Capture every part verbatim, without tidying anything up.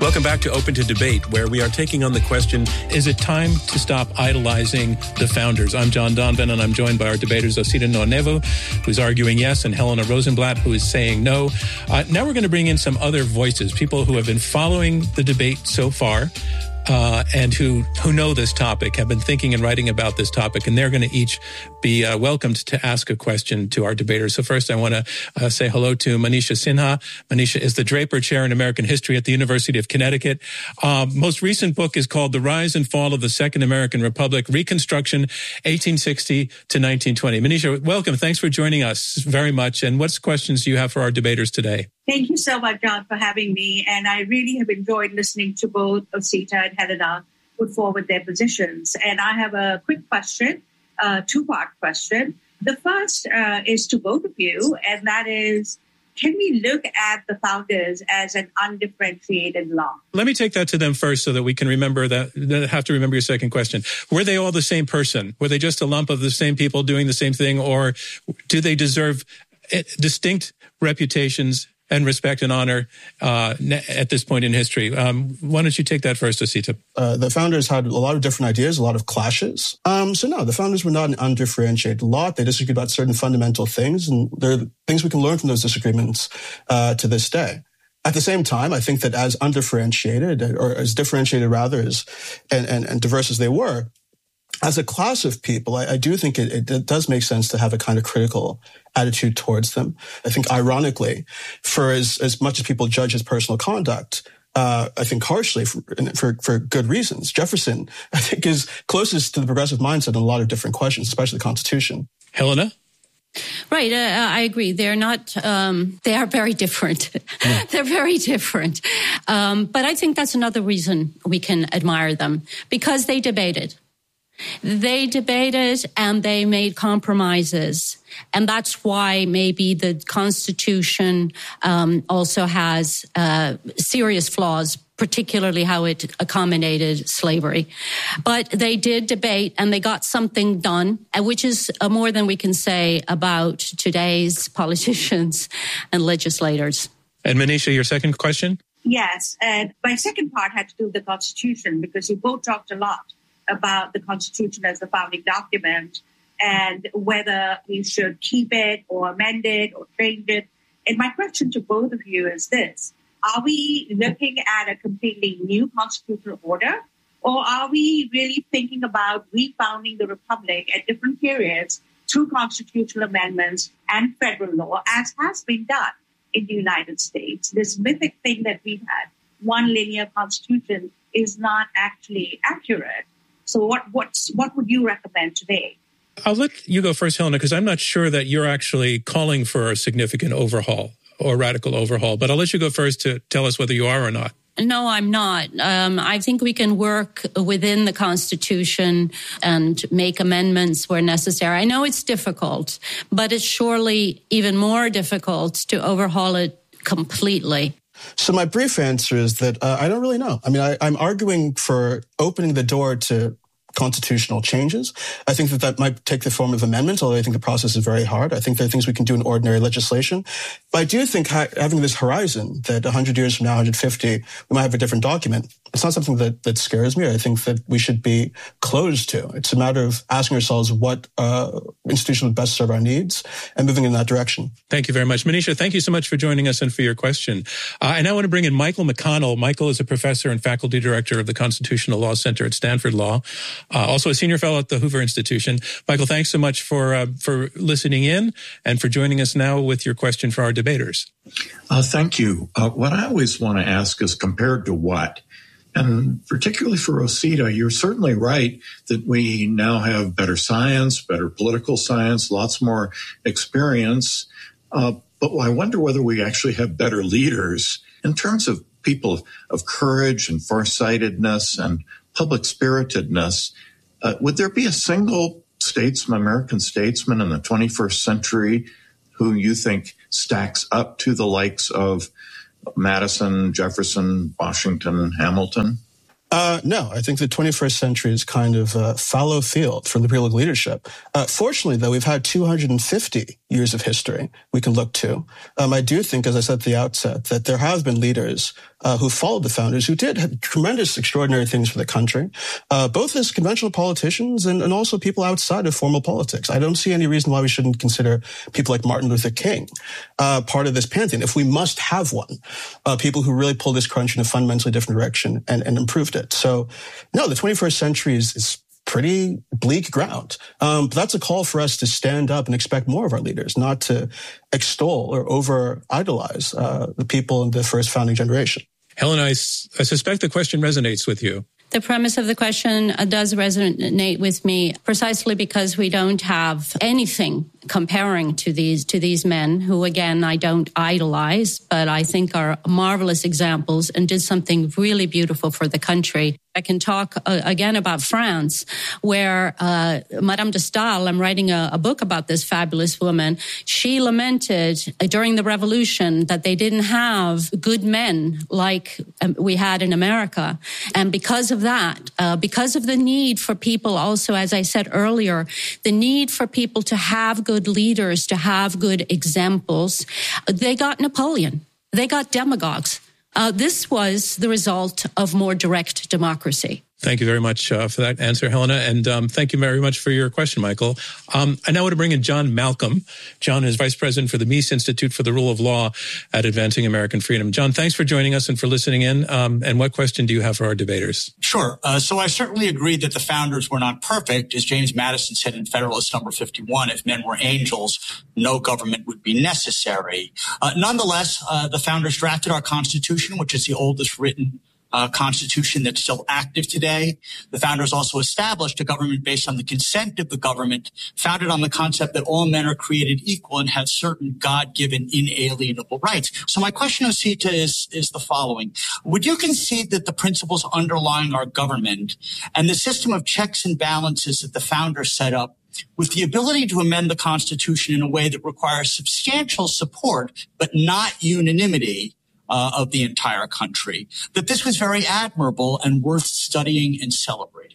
Welcome back to Open to Debate, where we are taking on the question, is it time to stop idolizing the founders? I'm John Donovan, and I'm joined by our debaters, Osita Nwanevu, who's arguing yes, and Helena Rosenblatt, who is saying no. Uh, now we're going to bring in some other voices, people who have been following the debate so far, Uh, and who who know this topic, have been thinking and writing about this topic, and they're going to each be uh, welcomed to ask a question to our debaters. So first, I want to uh, say hello to Manisha Sinha. Manisha is the Draper Chair in American History at the University of Connecticut. Uh, most recent book is called The Rise and Fall of the Second American Republic, Reconstruction, eighteen sixty to nineteen twenty. Manisha, welcome. Thanks for joining us very much. And what questions do you have for our debaters today? Thank you so much, John, for having me. And I really have enjoyed listening to both Osita and Helena put forward their positions. And I have a quick question, a two-part question. The first uh, is to both of you, and that is, can we look at the founders as an undifferentiated lot? Let me take that to them first so that we can remember that, have to remember your second question. Were they all the same person? Were they just a lump of the same people doing the same thing? Or do they deserve distinct reputations and respect and honor uh, at this point in history? Um, why don't you take that first, Osita? Uh, the founders had a lot of different ideas, a lot of clashes. Um, so no, the founders were not an undifferentiated lot. They disagreed about certain fundamental things, and there are things we can learn from those disagreements uh, to this day. At the same time, I think that as undifferentiated, or as differentiated rather, as and, and, and diverse as they were, as a class of people, I, I do think it, it, it does make sense to have a kind of critical attitude towards them. I think, ironically, for as, as much as people judge his personal conduct, uh, I think harshly for, for for good reasons, Jefferson, I think, is closest to the progressive mindset in a lot of different questions, especially the Constitution. Helena? Right. Uh, I agree. They're not, um, they are very different. Yeah. They're very different. Um, but I think that's another reason we can admire them, because they debated. They debated and they made compromises. And that's why maybe the Constitution um, also has uh, serious flaws, particularly how it accommodated slavery. But they did debate and they got something done, which is more than we can say about today's politicians and legislators. And Manisha, your second question? Yes. And my second part had to do with the Constitution, because you both talked a lot about the Constitution as the founding document and whether we should keep it or amend it or change it. And my question to both of you is this: are we looking at a completely new constitutional order, or are we really thinking about refounding the Republic at different periods through constitutional amendments and federal law, as has been done in the United States? This mythic thing that we've had, one linear constitution, is not actually accurate. So what what's, what would you recommend today? I'll let you go first, Helena, because I'm not sure that you're actually calling for a significant overhaul or radical overhaul. But I'll let you go first to tell us whether you are or not. No, I'm not. Um, I think we can work within the Constitution and make amendments where necessary. I know it's difficult, but it's surely even more difficult to overhaul it completely. So my brief answer is that uh, I don't really know. I mean, I, I'm arguing for opening the door to constitutional changes. I think that that might take the form of amendments, although I think the process is very hard. I think there are things we can do in ordinary legislation. But I do think ha- having this horizon that one hundred years from now, one hundred fifty, we might have a different document, it's not something that, that scares me. I think that we should be closed to. It's a matter of asking ourselves what uh, institution would best serve our needs and moving in that direction. Thank you very much. Manisha, thank you so much for joining us and for your question. Uh, I now want to bring in Michael McConnell. Michael is a professor and faculty director of the Constitutional Law Center at Stanford Law, uh, also a senior fellow at the Hoover Institution. Michael, thanks so much for uh, for listening in and for joining us now with your question for our debaters. Uh, thank you. Uh, what I always want to ask is compared to what? And particularly for Osita, you're certainly right that we now have better science, better political science, lots more experience. Uh, but I wonder whether we actually have better leaders in terms of people of courage and farsightedness and public spiritedness. Uh, would there be a single statesman, American statesman in the twenty-first century who you think stacks up to the likes of Madison, Jefferson, Washington, Hamilton? Uh, no, I think the twenty-first century is kind of a fallow field for liberal leadership. Uh, fortunately, though, we've had two hundred fifty years of history we can look to. Um, I do think, as I said at the outset, that there have been leaders uh, who followed the founders who did have tremendous, extraordinary things for the country, uh, both as conventional politicians and, and also people outside of formal politics. I don't see any reason why we shouldn't consider people like Martin Luther King uh, part of this pantheon, if we must have one, uh, people who really pulled this country in a fundamentally different direction and, and improved it. So, no, the twenty-first century is, is pretty bleak ground. Um, but that's a call for us to stand up and expect more of our leaders, not to extol or over-idolize uh, the people in the first founding generation. Helen, I, s- I suspect the question resonates with you. The premise of the question uh, does resonate with me precisely because we don't have anything comparing to these to these men who, again, I don't idolize, but I think are marvelous examples and did something really beautiful for the country. I can talk uh, again about France, where uh, Madame de Staël, I'm writing a, a book about this fabulous woman. She lamented uh, during the revolution that they didn't have good men like um, we had in America. And because of that, uh, because of the need for people also, as I said earlier, the need for people to have good leaders, to have good examples, they got Napoleon. They got demagogues. Uh, this was the result of more direct democracy. Thank you very much uh, for that answer, Helena. And um, thank you very much for your question, Michael. Um, I now want to bring in John Malcolm. John is Vice President for the Mies Institute for the Rule of Law at Advancing American Freedom. John, thanks for joining us and for listening in. Um, and what question do you have for our debaters? Sure. Uh, so I certainly agree that the founders were not perfect. As James Madison said in Federalist Number fifty-one, if men were angels, no government would be necessary. Uh, nonetheless, uh, the founders drafted our Constitution, which is the oldest written Uh, constitution that's still active today. The founders also established a government based on the consent of the government, founded on the concept that all men are created equal and have certain God-given inalienable rights. So my question, Osita, is, is the following. Would you concede that the principles underlying our government and the system of checks and balances that the founders set up, with the ability to amend the Constitution in a way that requires substantial support but not unanimity, Uh, of the entire country, that this was very admirable and worth studying and celebrating?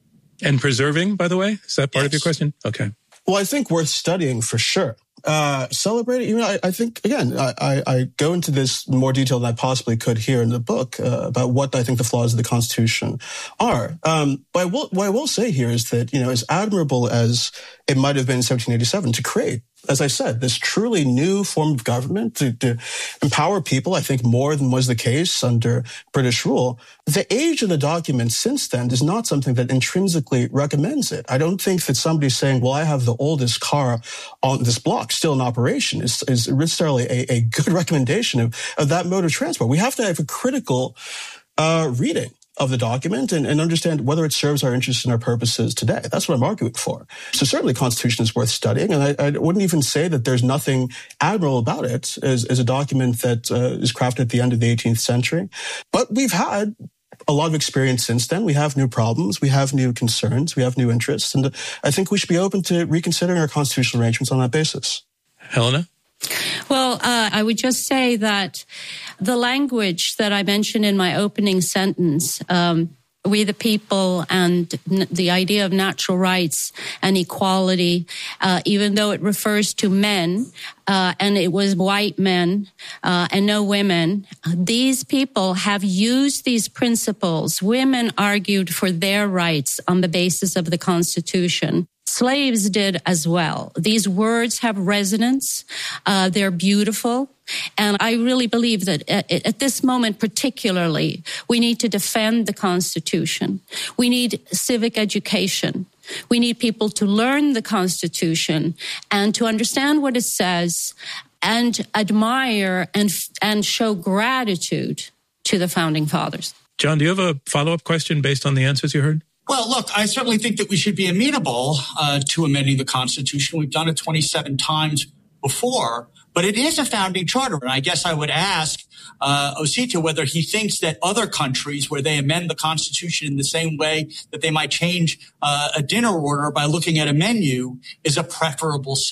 And preserving, by the way? Is that part Yes. of your question? Okay. Well, I think worth studying for sure. Uh, celebrating, you know, I, I think, again, I, I, I go into this in more detail than I possibly could here in the book uh, about what I think the flaws of the Constitution are. Um, but I will, what I will say here is that, you know, as admirable as it might have been in seventeen eighty-seven to create, as I said, this truly new form of government to, to empower people, I think more than was the case under British rule. The age of the document since then is not something that intrinsically recommends it. I don't think that somebody saying, well, I have the oldest car on this block still in operation is, is necessarily a, a good recommendation of, of that mode of transport. We have to have a critical uh, reading of the document and, and understand whether it serves our interests and our purposes today. That's what I'm arguing for. So certainly the Constitution is worth studying, and I, I wouldn't even say that there's nothing admirable about it as, as a document that uh, is crafted at the end of the eighteenth century. But we've had a lot of experience since then. We have new problems. We have new concerns. We have new interests. And I think we should be open to reconsidering our constitutional arrangements on that basis. Helena? Well, uh, I would just say that the language that I mentioned in my opening sentence, um, we the people and n- the idea of natural rights and equality, uh, even though it refers to men, uh, and it was white men uh, and no women, these people have used these principles. Women argued for their rights on the basis of the Constitution. Slaves did as well. These words have resonance. Uh, they're beautiful. And I really believe that at, at this moment particularly, we need to defend the Constitution. We need civic education. We need people to learn the Constitution and to understand what it says and admire and, and show gratitude to the Founding Fathers. John, do you have a follow-up question based on the answers you heard? Well, look, I certainly think that we should be amenable uh, to amending the Constitution. We've done it twenty-seven times before, but it is a founding charter. And I guess I would ask uh, Osita whether he thinks that other countries where they amend the Constitution in the same way that they might change uh, a dinner order by looking at a menu is a preferable system.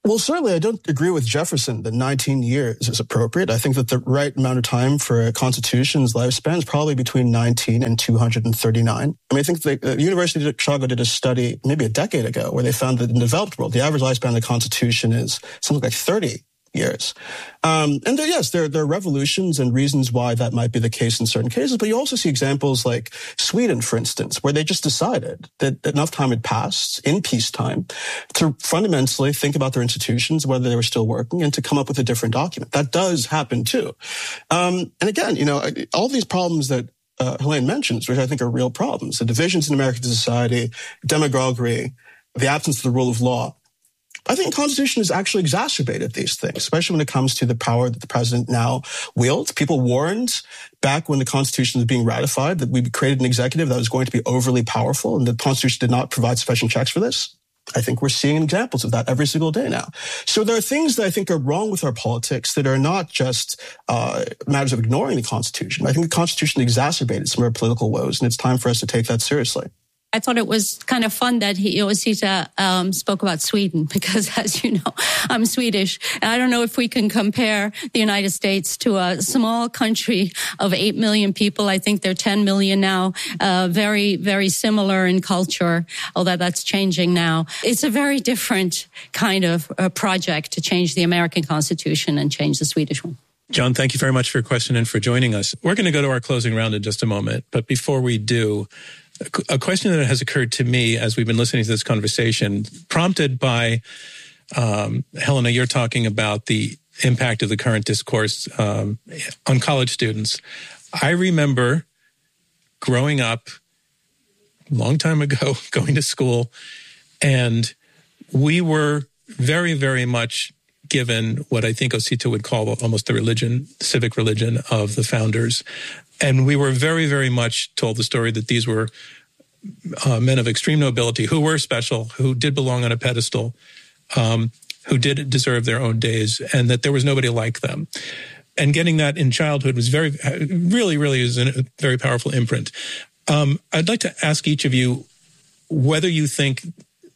Well, certainly I don't agree with Jefferson that nineteen years is appropriate. I think that the right amount of time for a constitution's lifespan is probably between nineteen and two hundred thirty-nine. I mean, I think the, the University of Chicago did a study maybe a decade ago where they found that in the developed world, the average lifespan of the Constitution is something like thirty years. Um, and there, yes, there, there are revolutions and reasons why that might be the case in certain cases, but you also see examples like Sweden, for instance, where they just decided that enough time had passed in peacetime to fundamentally think about their institutions, whether they were still working, and to come up with a different document. That does happen too. Um, and again, you know, all these problems that uh, Helene mentions, which I think are real problems, the divisions in American society, demagoguery, the absence of the rule of law, I think the Constitution has actually exacerbated these things, especially when it comes to the power that the president now wields. People warned back when the Constitution was being ratified that we created an executive that was going to be overly powerful, and the Constitution did not provide sufficient checks for this. I think we're seeing examples of that every single day now. So there are things that I think are wrong with our politics that are not just uh, matters of ignoring the Constitution. I think the Constitution exacerbated some of our political woes, and it's time for us to take that seriously. I thought it was kind of fun that he, Osita um, spoke about Sweden because, as you know, I'm Swedish. And I don't know if we can compare the United States to a small country of eight million people. I think they're ten million now. Uh, very, very similar in culture, although that's changing now. It's a very different kind of uh, project to change the American Constitution and change the Swedish one. John, thank you very much for your question and for joining us. We're going to go to our closing round in just a moment. But before we do, a question that has occurred to me as we've been listening to this conversation, prompted by, um, Helena, you're talking about the impact of the current discourse um, on college students. I remember growing up a long time ago, going to school, and we were very, very much given what I think Osita would call almost the religion, civic religion of the founders. And we were very, very much told the story that these were uh, men of extreme nobility who were special, who did belong on a pedestal, um, who did deserve their own days, and that there was nobody like them. And getting that in childhood was very, really, really is a very powerful imprint. Um, I'd like to ask each of you whether you think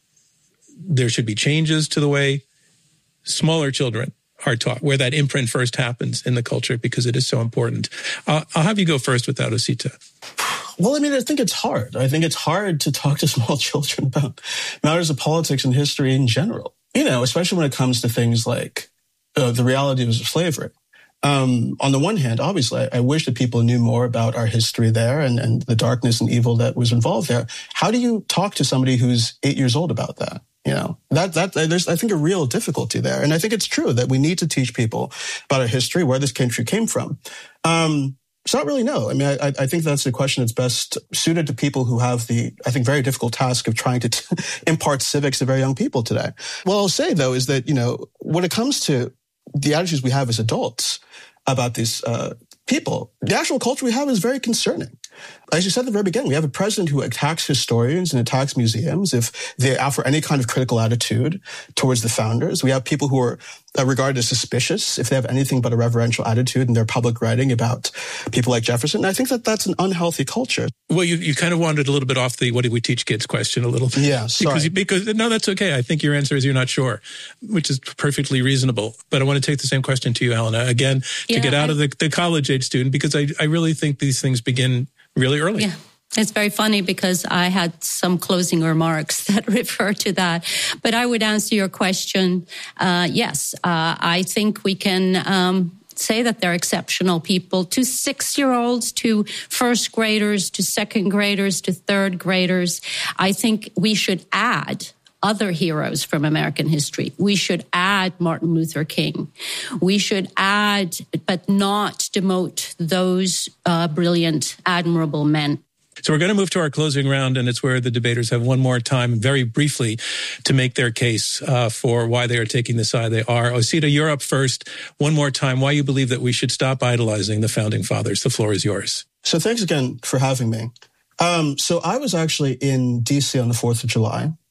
there should be changes to the way smaller children are taught, where that imprint first happens in the culture, because it is so important. Uh, I'll have you go first with that, Osita. Well, I mean, I think it's hard. I think it's hard to talk to small children about matters of politics and history in general, you know, especially when it comes to things like uh, the reality of slavery. Um, on the one hand, obviously, I, I wish that people knew more about our history there and, and the darkness and evil that was involved there. How do you talk to somebody who's eight years old about that? You know, that, that, there's, I think, a real difficulty there. And I think it's true that we need to teach people about our history, where this country came from. Um, so I don't really know. I mean, I, I think that's the question that's best suited to people who have the, I think, very difficult task of trying to t- impart civics to very young people today. What I'll say, though, is that, you know, when it comes to the attitudes we have as adults about these uh, people, the actual culture we have is very concerning. As you said at the very beginning, we have a president who attacks historians and attacks museums if they offer any kind of critical attitude towards the founders. We have people who are regarded as suspicious if they have anything but a reverential attitude in their public writing about people like Jefferson. And I think that that's an unhealthy culture. Well, you, you kind of wandered a little bit off the what do we teach kids question a little bit. Yeah, sorry. Because, because, no, that's okay. I think your answer is you're not sure, which is perfectly reasonable. But I want to take the same question to you, Helena, again, to yeah, get out I, of the, the college-age student, because I, I really think these things begin really early. Yeah. It's very funny because I had some closing remarks that refer to that. But I would answer your question. Uh, yes, uh, I think we can um, say that they're exceptional people, to six-year-olds, to first graders, to second graders, to third graders. I think we should add other heroes from American history. We should add Martin Luther King. We should add, but not demote those uh, brilliant, admirable men. So we're going to move to our closing round, and it's where the debaters have one more time, very briefly, to make their case uh, for why they are taking the side they are. Osita, you're up first. One more time, why you believe that we should stop idolizing the Founding Fathers. The floor is yours. So thanks again for having me. Um, so I was actually in D C on the fourth of July.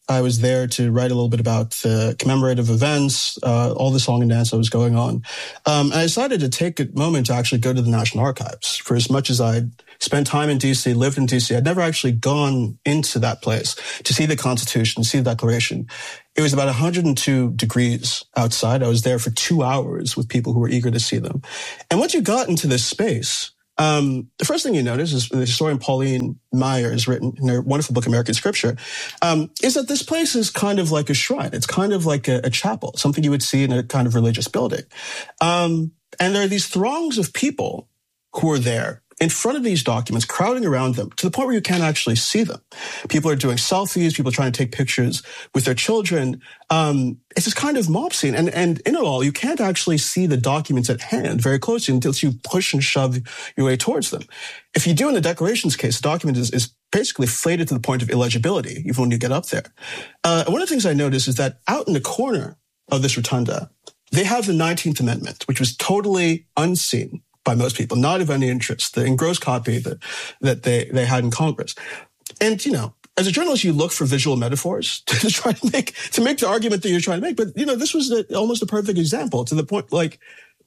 I was there to write a little bit about the commemorative events, uh, all the song and dance that was going on. Um, and I decided to take a moment to actually go to the National Archives. For as much as I'd spent time in D C, lived in D C, I'd never actually gone into that place to see the Constitution, see the Declaration. It was about one hundred two degrees outside. I was there for two hours with people who were eager to see them. And once you got into this space, Um, the first thing you notice is the historian Pauline Maier has written in her wonderful book, American Scripture, um, is that this place is kind of like a shrine. It's kind of like a, a chapel, something you would see in a kind of religious building. Um, and there are these throngs of people who are there in front of these documents, crowding around them to the point where you can't actually see them. People are doing selfies, people are trying to take pictures with their children. Um, it's this kind of mob scene. And, and in it all, you can't actually see the documents at hand very closely until you push and shove your way towards them. If you do in the Declarations case, the document is, is basically flayed to the point of illegibility, even when you get up there. Uh, one of the things I noticed is that out in the corner of this rotunda, they have the nineteenth Amendment, which was totally unseen by most people, not of any interest, the engrossed copy that, that they, they had in Congress. And, you know, as a journalist, you look for visual metaphors to try to make, to make the argument that you're trying to make. But, you know, this was a, almost a perfect example to the point, like,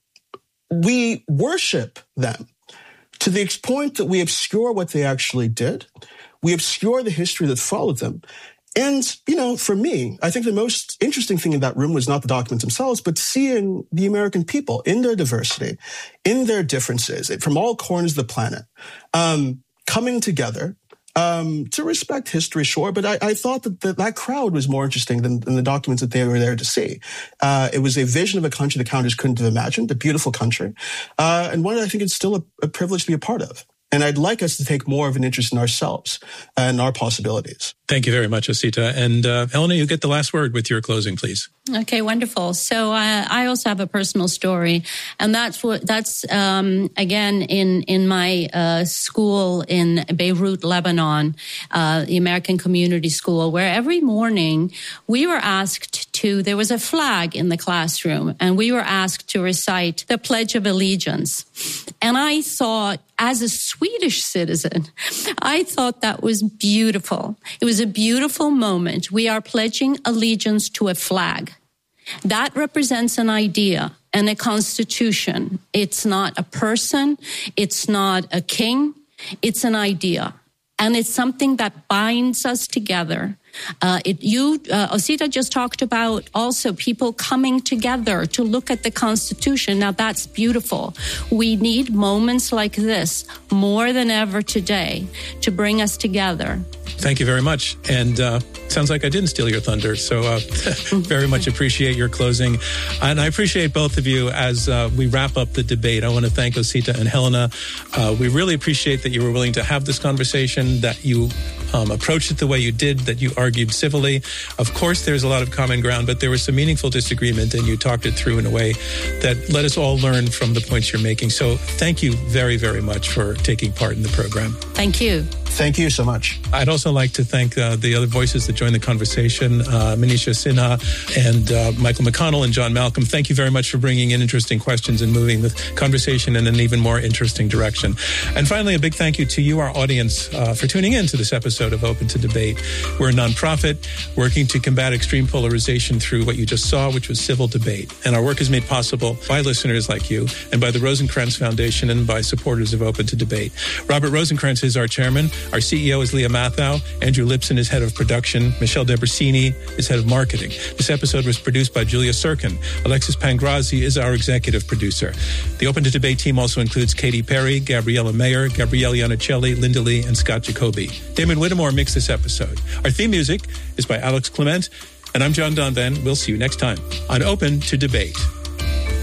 we worship them to the point that we obscure what they actually did. We obscure the history that followed them. And, you know, for me, I think the most interesting thing in that room was not the documents themselves, but seeing the American people in their diversity, in their differences, from all corners of the planet, um, coming together um, to respect history, sure. But I, I thought that the, that crowd was more interesting than, than the documents that they were there to see. Uh, it was a vision of a country the counters couldn't have imagined, a beautiful country, uh, and one that I think it's still a, a privilege to be a part of. And I'd like us to take more of an interest in ourselves and our possibilities. Thank you very much, Osita. And uh, Helena, you get the last word with your closing, please. Okay, wonderful. So uh, I also have a personal story, and that's what that's um, again in in my uh, school in Beirut, Lebanon, uh, the American Community School, where every morning we were asked to. There was a flag in the classroom, and we were asked to recite the Pledge of Allegiance. And I thought, as a Swedish citizen, I thought that was beautiful. It was a beautiful moment. We are pledging allegiance to a flag. That represents an idea and a constitution. It's not a person. It's not a king. It's an idea. And it's something that binds us together. Uh, it, you, uh, Osita just talked about also people coming together to look at the Constitution. Now, that's beautiful. We need moments like this more than ever today to bring us together. Thank you very much. And uh, sounds like I didn't steal your thunder. So uh, very much appreciate your closing. And I appreciate both of you as uh, we wrap up the debate. I want to thank Osita and Helena. Uh, we really appreciate that you were willing to have this conversation, that you um, approached it the way you did, that you argued civilly. Of course, there's a lot of common ground, but there was some meaningful disagreement, and you talked it through in a way that let us all learn from the points you're making. So thank you very, very much for taking part in the program. Thank you. Thank you so much. I'd also like to thank uh, the other voices that joined the conversation, uh, Manisha Sinha and uh, Michael McConnell and John Malcolm. Thank you very much for bringing in interesting questions and moving the conversation in an even more interesting direction. And finally, a big thank you to you, our audience, uh, for tuning in to this episode of Open to Debate. We're a nonprofit working to combat extreme polarization through what you just saw, which was civil debate. And our work is made possible by listeners like you and by the Rosencrantz Foundation and by supporters of Open to Debate. Robert Rosencrantz is our chairman. Our C E O is Leah Mathau. Andrew Lipson is head of production. Michelle Debrasini is head of marketing. This episode was produced by Julia Sirkin. Alexis Pangrazi is our executive producer. The Open to Debate team also includes Katy Perry, Gabriella Mayer, Gabrielle Iannicelli, Linda Lee, and Scott Jacoby. Damon Whittemore mixed this episode. Our theme music is by Alex Clement, and I'm John Donvan. We'll see you next time on Open to Debate.